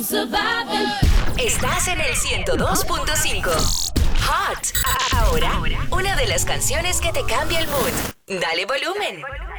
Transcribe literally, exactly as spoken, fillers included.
Estás en el ciento dos punto cinco. Hot. Ahora, una de las canciones que te cambia el mood. Dale volumen.